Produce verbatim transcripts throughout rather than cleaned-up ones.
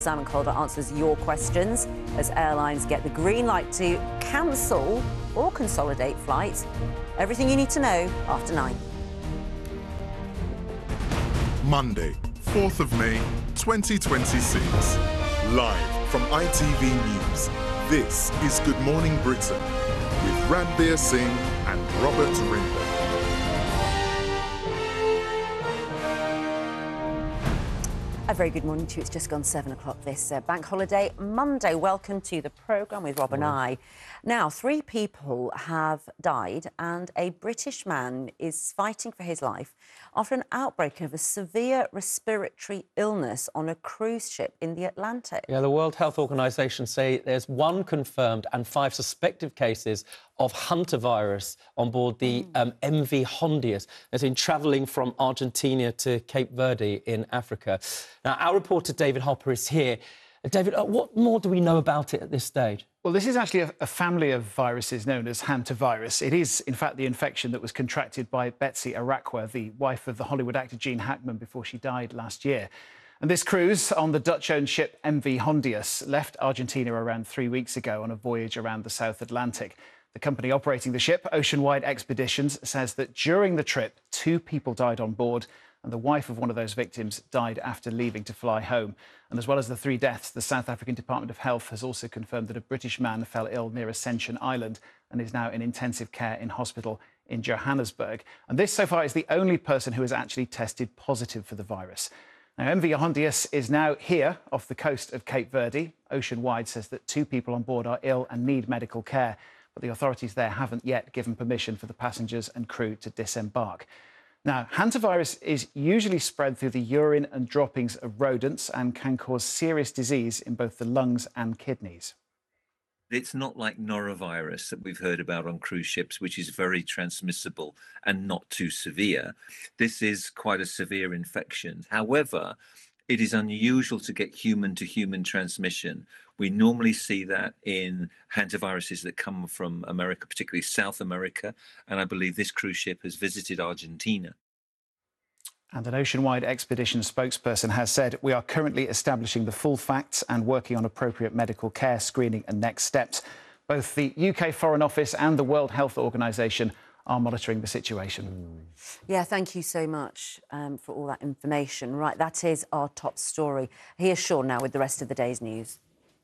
Simon Calder answers your questions as airlines get the green light to cancel or consolidate flights. Everything you need to know after nine. Monday, fourth of May, twenty twenty-six. Live from I T V News, this is Good Morning Britain with Ranbir Singh and Robert Rinder. A very good morning to you. It's just gone seven o'clock this uh, bank holiday Monday. Welcome to the programme with Rob and I. Now, three people have died and a British man is fighting for his life after an outbreak of a severe respiratory illness on a cruise ship in the Atlantic. Yeah, the World Health Organization say there's one confirmed and five suspected cases of hantavirus on board the mm. um, M V Hondius. It's been travelling from Argentina to Cape Verde in Africa. Now, our reporter David Hopper is here. Uh, David, uh, what more do we know about it at this stage? Well, this is actually a, a family of viruses known as hantavirus. It is, in fact, the infection that was contracted by Betsy Arakwa, the wife of the Hollywood actor Gene Hackman, before she died last year. And this cruise on the Dutch-owned ship M V Hondius left Argentina around three weeks ago on a voyage around the South Atlantic. The company operating the ship, Oceanwide Expeditions, says that during the trip, two people died on board, and the wife of one of those victims died after leaving to fly home. And as well as the three deaths, the South African Department of Health has also confirmed that a British man fell ill near Ascension Island and is now in intensive care in hospital in Johannesburg. And this, so far, is the only person who has actually tested positive for the virus. Now, M V Hondius is now here off the coast of Cape Verde. Oceanwide says that two people on board are ill and need medical care, but the authorities there haven't yet given permission for the passengers and crew to disembark. Now, hantavirus is usually spread through the urine and droppings of rodents and can cause serious disease in both the lungs and kidneys. It's not like norovirus that we've heard about on cruise ships, which is very transmissible and not too severe. This is quite a severe infection. However, it is unusual to get human-to-human transmission. We normally see that in hantaviruses that come from America, particularly South America, and I believe this cruise ship has visited Argentina. And an Oceanwide Expedition spokesperson has said, "We are currently establishing the full facts and working on appropriate medical care, screening and next steps." Both the U K Foreign Office and the World Health Organization are monitoring the situation. Yeah, thank you so much um, for all that information. Right, that is our top story. Here's Sean now with the rest of the day's news.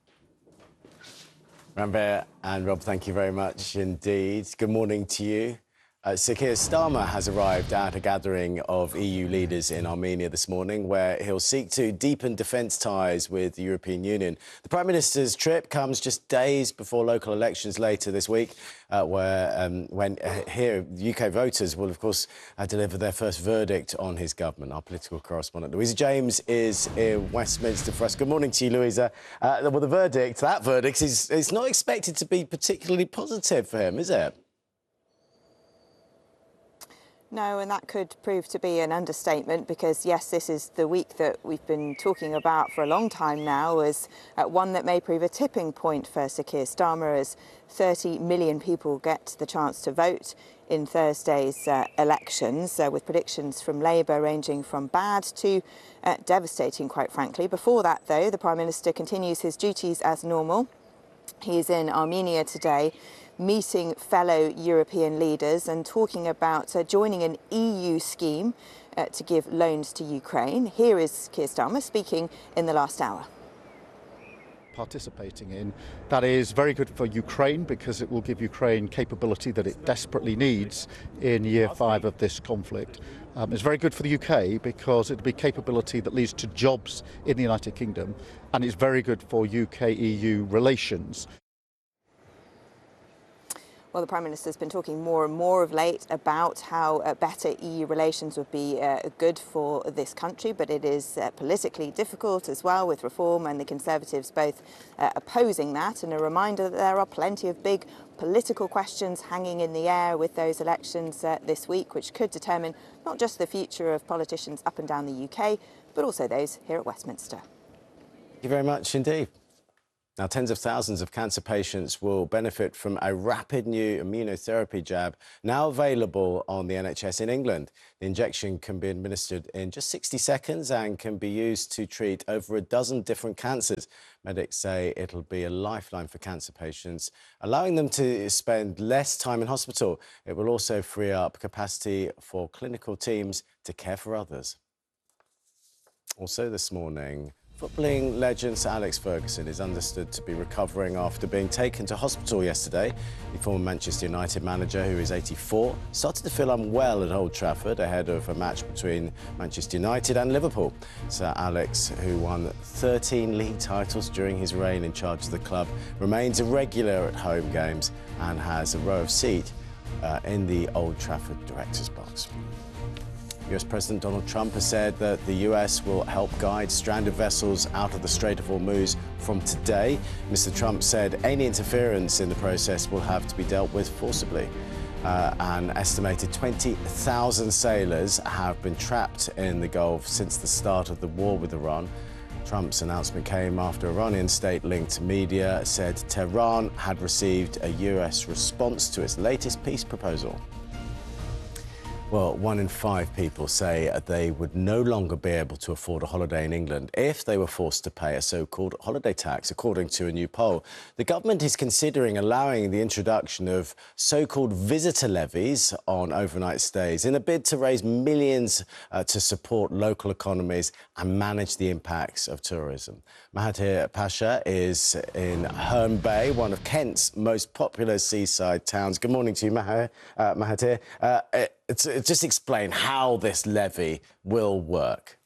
Ranbir and Rob, thank you very much indeed. Good morning to you. Uh, Sir Keir Starmer has arrived at a gathering of E U leaders in Armenia this morning, where he'll seek to deepen defence ties with the European Union. The Prime Minister's trip comes just days before local elections later this week, uh, where um, when uh, here U K voters will, of course, uh, deliver their first verdict on his government. Our political correspondent Louisa James is in Westminster for us. Good morning to you, Louisa. Uh, well, the verdict, that verdict, is, is not expected to be particularly positive for him, is it? No, and that could prove to be an understatement because, yes, this is the week that we've been talking about for a long time now as uh, one that may prove a tipping point for Sir Keir Starmer as thirty million people get the chance to vote in Thursday's uh, elections, uh, with predictions from Labour ranging from bad to uh, devastating, quite frankly. Before that, though, the Prime Minister continues his duties as normal. He is in Armenia today, meeting fellow European leaders and talking about uh, joining an E U scheme uh, to give loans to Ukraine. Here is Keir Starmer speaking in the last hour. Participating in that is very good for Ukraine because it will give Ukraine capability that it desperately needs in year five of this conflict. Um, it's very good for the U K because it'll be capability that leads to jobs in the United Kingdom, and it's very good for U K E U relations. Well, the Prime Minister has been talking more and more of late about how uh, better E U relations would be uh, good for this country, but it is uh, politically difficult as well, with Reform and the Conservatives both uh, opposing that. And a reminder that there are plenty of big political questions hanging in the air with those elections uh, this week, which could determine not just the future of politicians up and down the U K, but also those here at Westminster. Thank you very much indeed. Now, tens of thousands of cancer patients will benefit from a rapid new immunotherapy jab now available on the N H S in England. The injection can be administered in just sixty seconds and can be used to treat over a dozen different cancers. Medics say it'll be a lifeline for cancer patients, allowing them to spend less time in hospital. It will also free up capacity for clinical teams to care for others. Also this morning, footballing legend Sir Alex Ferguson is understood to be recovering after being taken to hospital yesterday. The former Manchester United manager, who is eighty-four, started to feel unwell at Old Trafford ahead of a match between Manchester United and Liverpool. Sir Alex, who won thirteen league titles during his reign in charge of the club, remains a regular at home games and has a row of seat uh, in the Old Trafford director's box. U S President Donald Trump has said that the U S will help guide stranded vessels out of the Strait of Hormuz from today. Mister Trump said any interference in the process will have to be dealt with forcibly. Uh, an estimated twenty thousand sailors have been trapped in the Gulf since the start of the war with Iran. Trump's announcement came after Iranian state-linked media said Tehran had received a U S response to its latest peace proposal. Well, one in five people say they would no longer be able to afford a holiday in England if they were forced to pay a so-called holiday tax, according to a new poll. The government is considering allowing the introduction of so-called visitor levies on overnight stays in a bid to raise millions uh, to support local economies and manage the impacts of tourism. Mahathir Pasha is in Herne Bay, one of Kent's most popular seaside towns. Good morning to you, Mahathir. Uh, Mahathir. Uh, It's, it's just explain how this levy will work.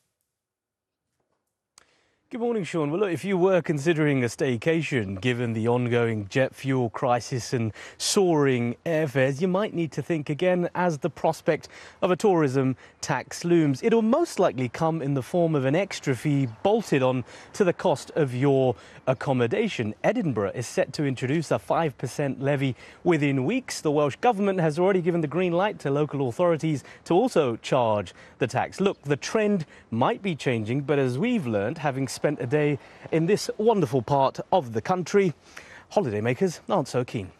Good morning, Sean. Well, look, if you were considering a staycation, given the ongoing jet fuel crisis and soaring airfares, you might need to think again as the prospect of a tourism tax looms. It'll most likely come in the form of an extra fee bolted on to the cost of your accommodation. Edinburgh is set to introduce a five percent levy within weeks. The Welsh Government has already given the green light to local authorities to also charge the tax. Look, the trend might be changing, but as we've learned, having spent a day in this wonderful part of the country, holidaymakers aren't so keen.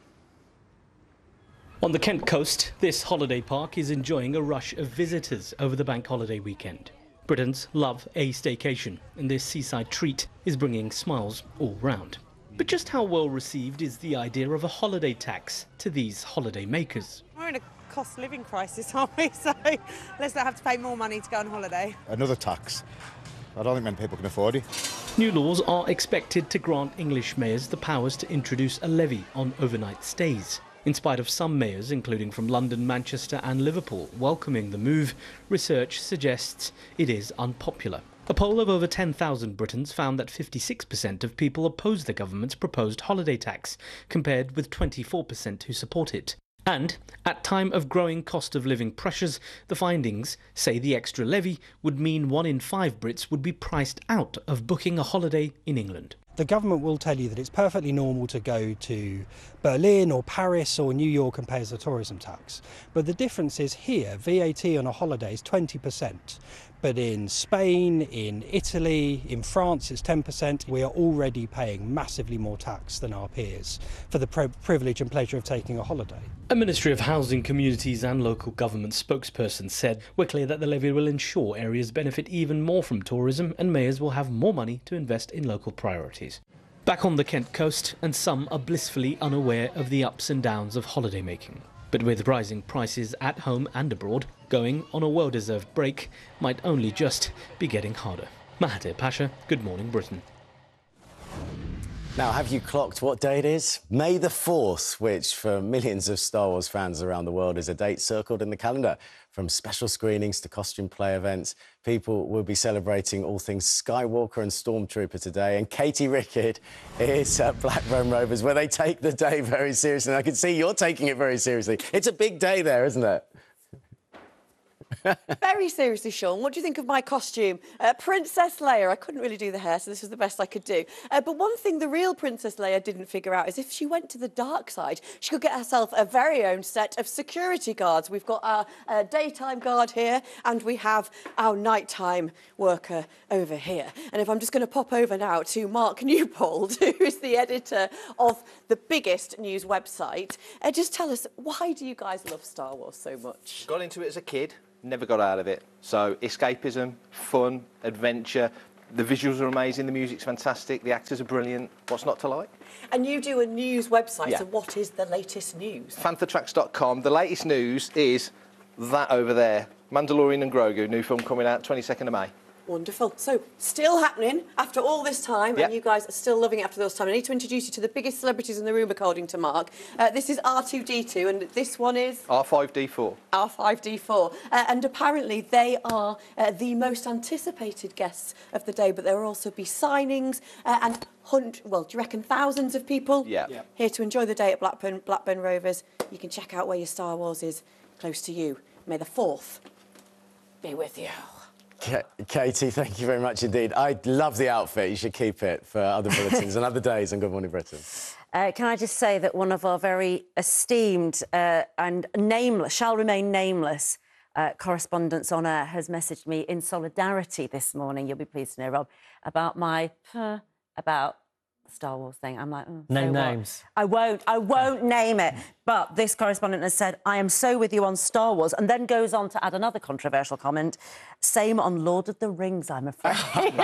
On the Kent coast, this holiday park is enjoying a rush of visitors over the bank holiday weekend. Britons love a staycation, and this seaside treat is bringing smiles all round. But just how well received is the idea of a holiday tax to these holiday makers? We're in a cost of living crisis, aren't we? So let's not have to pay more money to go on holiday. Another tax. I don't think many people can afford it. New laws are expected to grant English mayors the powers to introduce a levy on overnight stays. In spite of some mayors, including from London, Manchester and Liverpool, welcoming the move, research suggests it is unpopular. A poll of over ten thousand Britons found that fifty-six percent of people oppose the government's proposed holiday tax, compared with twenty-four percent who support it. And, at time of growing cost of living pressures, the findings say the extra levy would mean one in five Brits would be priced out of booking a holiday in England. The government will tell you that it's perfectly normal to go to Berlin or Paris or New York and pay as a tourism tax. But the difference is here, V A T on a holiday is twenty percent. But in Spain, in Italy, in France, it's ten percent. We are already paying massively more tax than our peers for the pri- privilege and pleasure of taking a holiday. A Ministry of Housing, Communities and Local Government spokesperson said we're clear that the levy will ensure areas benefit even more from tourism and mayors will have more money to invest in local priorities. Back on the Kent coast, and some are blissfully unaware of the ups and downs of holiday making. But with rising prices at home and abroad, going on a well-deserved break might only just be getting harder. Mahathir Pasha, Good Morning Britain. Now, have you clocked what day it is? May the fourth, which for millions of Star Wars fans around the world is a date circled in the calendar. From special screenings to costume play events, people will be celebrating all things Skywalker and Stormtrooper today. And Katie Rickard is at Blackburn Rovers, where they take the day very seriously. And I can see you're taking it very seriously. It's a big day there, isn't it? Very seriously, Sean, what do you think of my costume? Uh, Princess Leia. I couldn't really do the hair, so this was the best I could do. Uh, but one thing the real Princess Leia didn't figure out is if she went to the dark side, she could get herself a very own set of security guards. We've got our uh, daytime guard here, and we have our nighttime worker over here. And if I'm just going to pop over now to Mark Newbold, who is the editor of the biggest news website, uh, just tell us, why do you guys love Star Wars so much? Got into it as a kid. Never got out of it. So escapism, fun, adventure. The visuals are amazing, the music's fantastic, the actors are brilliant. What's not to like? And you do a news website, Yeah. so what is the latest news? Fantha Tracks dot com. The latest news is that over there. Mandalorian and Grogu, new film coming out twenty-second of May. Wonderful. So, still happening after all this time, Yep. and you guys are still loving it after those time. I need to introduce you to the biggest celebrities in the room, according to Mark. Uh, this is R two D two, and this one is R five D four. R five D four. Uh, and apparently they are uh, the most anticipated guests of the day, but there will also be signings uh, and hunt, well, do you reckon thousands of people Yeah. Yep. here to enjoy the day at Blackburn, Blackburn Rovers. You can check out where your Star Wars is close to you. May the fourth be with you. Ka- Katie, thank you very much indeed. I love the outfit. You should keep it for other bulletins and other days on Good Morning Britain. Uh, can I just say that one of our very esteemed uh, and nameless, shall remain nameless, uh, correspondents on air has messaged me in solidarity this morning, you'll be pleased to know, Rob, about my, uh, about the Star Wars thing. I'm like, oh, Name so what? names. I won't, I won't name it. But this correspondent has said, I am so with you on Star Wars, and then goes on to add another controversial comment. Same on Lord of the Rings, I'm afraid.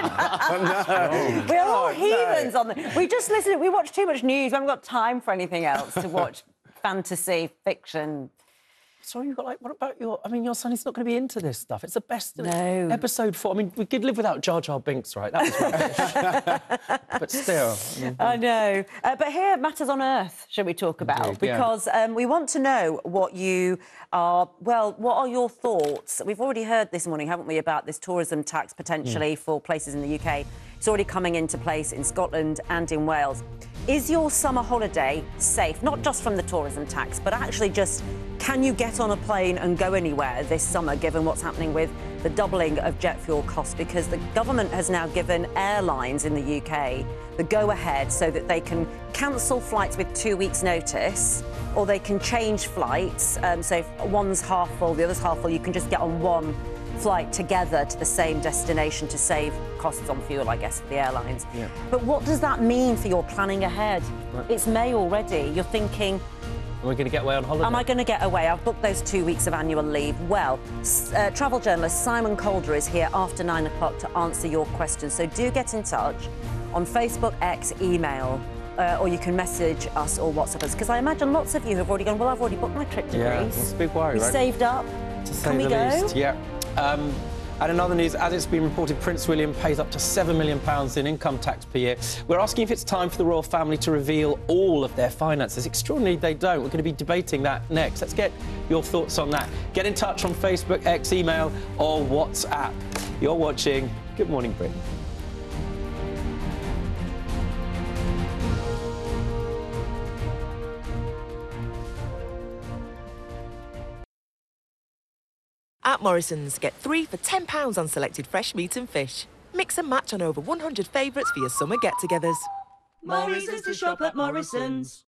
Oh, no. We're all Oh, heathens no. on the... We just listen, we watch too much news. We haven't got time for anything else to watch fantasy, fiction. Sorry, you've got like, what about your... I mean, your son is not going to be into this stuff. It's the best... No. Episode four. I mean, we could live without Jar Jar Binks, right? That was rubbish. But still... I mean, I know. Uh, but here, matters on Earth, should we talk about? Indeed, yeah. Because um, we want to know what you are... Well, what are your thoughts? We've already heard this morning, haven't we, about this tourism tax potentially mm. for places in the U K. It's already coming into place in Scotland and in Wales. Is your summer holiday safe, not just from the tourism tax, but actually just can you get on a plane and go anywhere this summer, given what's happening with the doubling of jet fuel costs? Because the government has now given airlines in the U K the go-ahead so that they can cancel flights with two weeks' notice, or they can change flights. Um, so if one's half full, the other's half full, you can just get on one flight together to the same destination to save costs on fuel, I guess, for the airlines. Yeah. But what does that mean for your planning ahead? Right. It's May already. You're thinking, Are we going to get away on holiday? am I going to get away? I've booked those two weeks of annual leave. Well, uh, travel journalist Simon Calder is here after nine o'clock to answer your questions. So do get in touch on Facebook, X, email, uh, or you can message us or WhatsApp us. Because I imagine lots of you have already gone, well, I've already booked my trip to Yeah, Greece. it's a big worry, We right? saved up. To say Can we the go? least, yeah. Um, and in other news, as it's been reported, Prince William pays up to seven million pounds in income tax per year. We're asking if it's time for the royal family to reveal all of their finances. Extraordinary they don't. We're going to be debating that next. Let's get your thoughts on that. Get in touch on Facebook, X, email or WhatsApp. You're watching Good Morning Britain. At Morrison's, get three for ten pounds on selected fresh meat and fish. Mix and match on over one hundred favourites for your summer get-togethers. More reasons to shop at Morrison's.